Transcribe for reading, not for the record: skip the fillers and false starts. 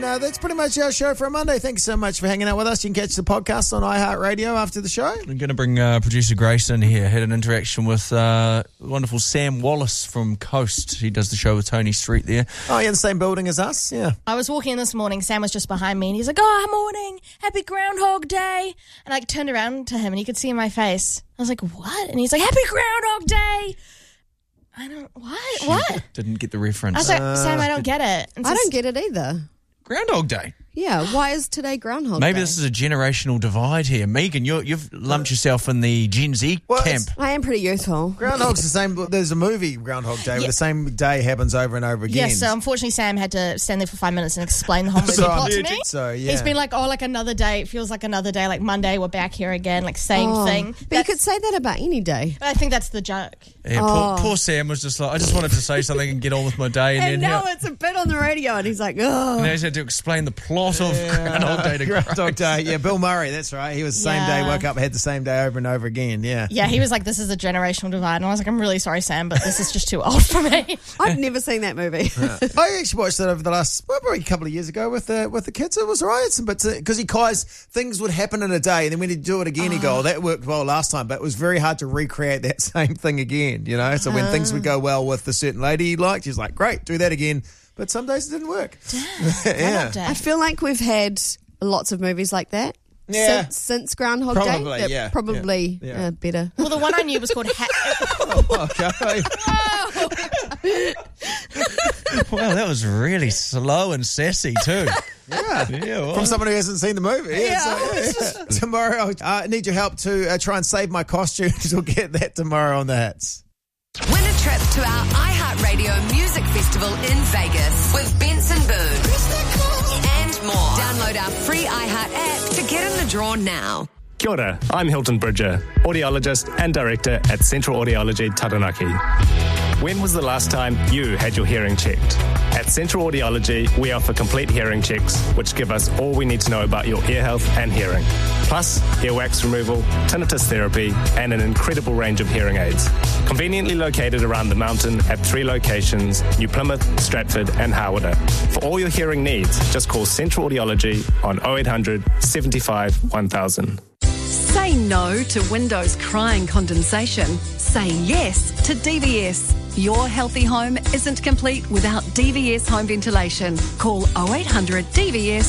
that's pretty much our show for a Monday. Thanks so much for hanging out with us. You can catch the podcast on iHeartRadio after the show. I'm going to bring producer Grace in here. Had an interaction with wonderful Sam Wallace from Coast. He does the show with Tony Street there. Oh, yeah, in the same building as us, yeah. I was walking in this morning, Sam was just behind me, and he's like, "Oh, morning, happy Groundhog Day." And I turned around to him, and he could see in my face. I was like, "What?" And he's like, "Happy Groundhog Day." What? Didn't get the reference. I was like, Sam, I don't get it. I don't get it either. Groundhog Day. Yeah, why is today Groundhog Day? Maybe this is a generational divide here. Megan, you've lumped yourself in the Gen Z camp. I am pretty youthful. Groundhog's the same. There's a movie, Groundhog Day, where the same day happens over and over again. Yes, so unfortunately Sam had to stand there for 5 minutes and explain the whole movie plot to me. So, yeah. He's been like, like another day. It feels like another day, like Monday, we're back here again, like same thing. But you could say that about any day. I think that's the joke. Yeah, poor Sam was just like, I just wanted to say something and get on with my day. And now it's a bit on the radio and he's like, oh. And now he's had to explain the plot of Groundhog Day to Groundhog Day. Yeah, Bill Murray, that's right. He was the same day, woke up, had the same day over and over again, yeah. Yeah, he was like, this is a generational divide. And I was like, I'm really sorry, Sam, but this is just too old for me. I've never seen that movie. I actually watched it over the last, probably a couple of years ago with the kids. It was all right. But because things would happen in a day, and then when he'd do it again, he'd go, that worked well last time. But it was very hard to recreate that same thing again, you know? So when things would go well with the certain lady he liked, he's like, great, do that again. But some days it didn't work. Damn. Yeah. I feel like we've had lots of movies like that. Yeah. Since Groundhog Probably, Day. yeah. Probably Yeah. better. Well, the one I knew was called Okay. Wow, that was really slow and sassy too. Yeah. From someone who hasn't seen the movie. Yeah. Tomorrow, I need your help to try and save my costumes. We'll get that tomorrow on the Hits. Win a trip to our iHeartRadio Music Festival in Vegas with Benson Boone and more. Download our free iHeart app to get in the draw now. Kia ora, I'm Hilton Bridger, audiologist and director at Central Audiology Taranaki. When was the last time you had your hearing checked? At Central Audiology, we offer complete hearing checks, which give us all we need to know about your ear health and hearing. Plus, earwax removal, tinnitus therapy, and an incredible range of hearing aids. Conveniently located around the mountain at 3 locations, New Plymouth, Stratford, and Hawera. For all your hearing needs, just call Central Audiology on 0800 75 1000. Say no to windows crying condensation. Say yes to DVS. Your healthy home isn't complete without DVS home ventilation. Call 0800 DVS